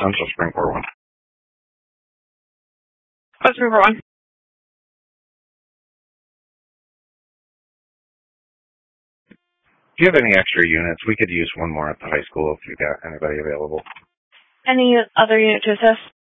Central Springport 1. Springport 1. Do you have any extra units? We could use one more at the high school if you got anybody available. Any other unit to assist?